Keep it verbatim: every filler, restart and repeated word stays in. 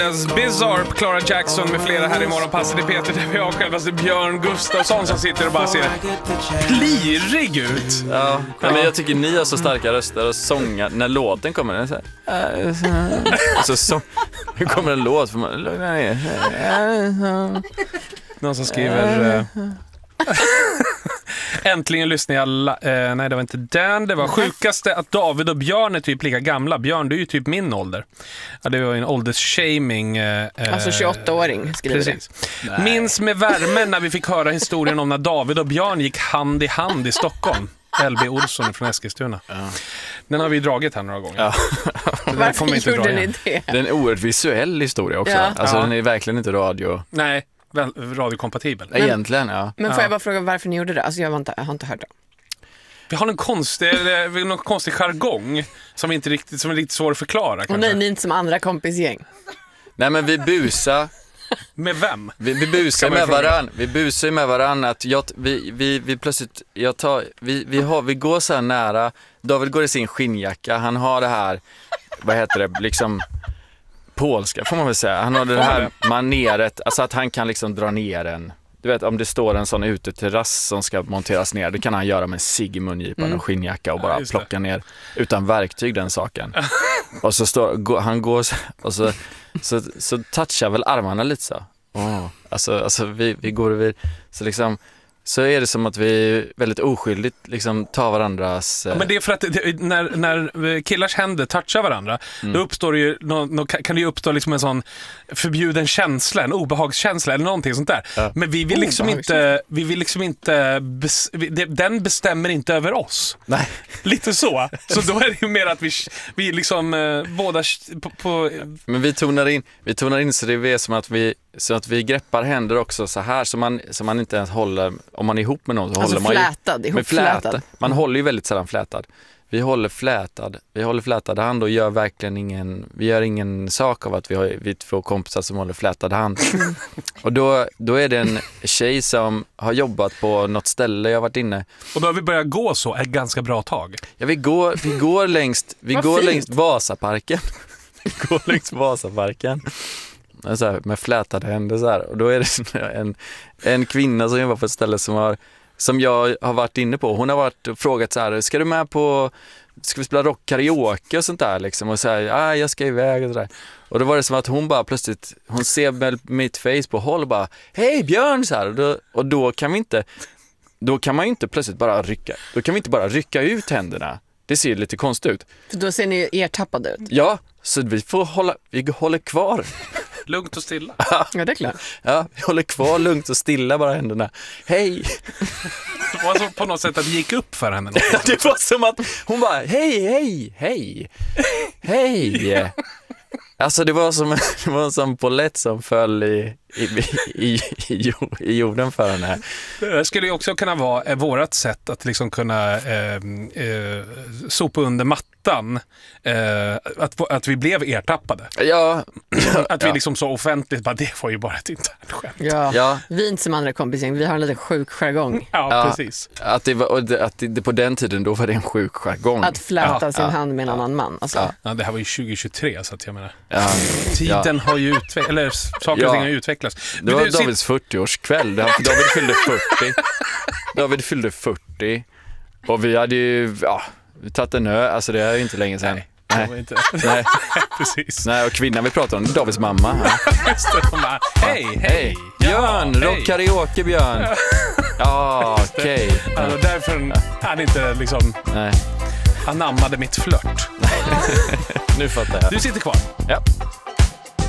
Bizarre, Clara Jackson med flera här i morgonpasset i Peter där vi har självaste Björn Gustafsson som sitter och bara ser plirig ut. Ja, ja. Men jag tycker ni har så starka röster och sångar när låten kommer. Den så här, så så nu kommer en låt för man lugna ner. Någon som skriver uh, äntligen lyssnar jag alla, uh, nej det var inte den, det var sjukaste att David och Björn är typ lika gamla. Björn, du är ju typ min ålder. Ja, det var en åldersshaming. Uh, alltså tjugoåtta-åring skriver precis. Det. Minns med värme när vi fick höra historien om när David och Björn gick hand i hand i Stockholm. L B Olsson från Eskilstuna. Ja. Den har vi dragit här några gånger. Ja. Varför gjorde ni det? Det är en oerhört visuell historia också. Ja. Alltså ja. Den är verkligen inte radio. Nej, radiokompatibel. Men, egentligen, ja. Men får ja. jag bara fråga varför ni gjorde det? Alltså jag har inte, jag har inte hört det. Vi har en konstig, någon konstig jargong som inte riktigt, som är riktigt svår att förklara. Och nej, ni är inte som andra kompisgäng. Nej, men vi busar. Med vem? Vi, vi busar med varann. Vi busar med varann att jag, vi, vi, vi plötsligt jag tar, vi, vi, har, vi går så här nära. David går i sin skinnjacka. Han har det här, vad heter det, liksom polska får man väl säga. Han har det här maneret, alltså att han kan liksom dra ner en. Du vet, om det står en sån uteterrass som ska monteras ner, det kan han göra med cigg i mungipan mm. och skinnjacka och bara ja, plocka ner utan verktyg den saken. Och så står gå, han går och så så så touchar väl armarna lite så. Oh. Alltså alltså vi vi går över så liksom så är det som att vi väldigt oskyldigt liksom tar varandras... Ja, men det är för att det, när, när killars händer touchar varandra mm. då uppstår det ju, no, no, kan det ju uppstå liksom en sån förbjuden känsla, en obehagskänsla eller någonting sånt där. Ja. Men vi vill liksom inte, vi vill liksom inte bes, vi, den bestämmer inte över oss. Nej. Lite så. Så då är det ju mer att vi, vi liksom eh, båda på, på... Men vi tonar in, vi tonar in så det är som att vi så att vi greppar händer också så här så man, så man inte ens håller, om man är ihop med någon så alltså håller man flätad, ju med flätad. Man håller ju väldigt sällan flätad. Vi håller flätad. Vi håller flätad hand och gör verkligen ingen, vi gör ingen sak av att vi har vi två kompisar som håller flätad hand. Och då då är det en tjej som har jobbat på något ställe jag har varit inne. Och då har vi börjat gå så ett ganska bra tag. Ja, vi går vi går längst vi går fint. längs Vasaparken. Vi går längs Vasaparken. Så här, med flätade händer så här. Och då är det en, en kvinna som jobbar på ett ställe som, har, som jag har varit inne på. Hon har varit och frågat så här, ska du med på, ska vi spela rock karaoke och sånt där liksom? Och så här, ah, jag ska iväg och så där. Och då var det som att hon bara plötsligt, hon ser med mitt face på håll och bara, hej Björn så här. Och då, och då kan vi inte, då kan man ju inte plötsligt bara rycka, då kan vi inte bara rycka ut händerna. Det ser lite konstigt ut. För då ser ni er tappade ut. Ja, så vi får hålla, vi håller kvar. Lugnt och stilla. Ja, det är klart. Ja, vi håller kvar lugnt och stilla bara händerna. Hej! Det var så på något sätt att det gick upp för henne. Det var som att hon bara, hej, hej, hej, hej. Alltså det var som, det var som polett som föll i, i, i, i, i jorden för henne. Det skulle ju också kunna vara vårat sätt att liksom kunna eh, eh, sopa under mattan eh, att, att vi blev ertappade. Ja. Att vi liksom så offentligt bara, det var ju bara ett internt skämt. Ja, ja. Vi är inte som andra kompisgäng, vi har en liten sjuk jargong. Ja, ja, precis. Att, det var, att det, på den tiden då var det en sjuk jargong. Att fläta ja, sin ja, hand med en ja, annan man. Alltså. Ja. Ja, det här var ju tjugo tjugotre så att jag menar. Ja, tiden ja. har ju utvecklats, eller saker och ja. ting har utvecklats. Det var Davids fyrtioårskväll. David fyllde fyrtio. David fyllde fyrtio. Och vi hade ju, ja, vi tagit en ö. Alltså det är ju inte länge sedan. Nej. Nej. Inte. Nej. Precis. Nej, och kvinnan vi pratar om, Davids mamma. Just det, bara, hej, hej. Björn, ja, rock karaoke Björn. Ja, okej. Okay. Alltså, därför han inte liksom Nej. anammade mitt flört. Nu fattar jag. Du sitter kvar. Ja.